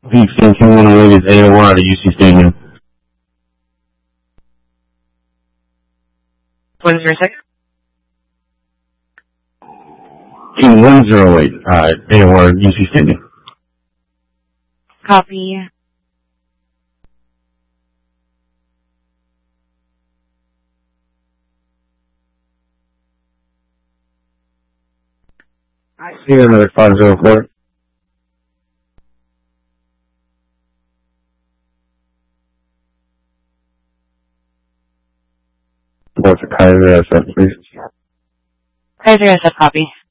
Team 108 is AOR at UC Stadium. 106? Team 108, AOR at UC Stadium. Copy. I see another 504. What's the Kaiser SF, please? Kaiser SF, copy.